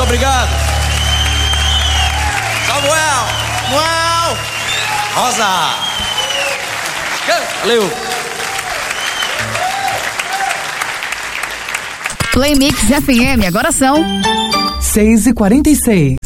obrigado. Samuel. Uau. Rosa. Valeu. Play Mix FM, agora são 6h46.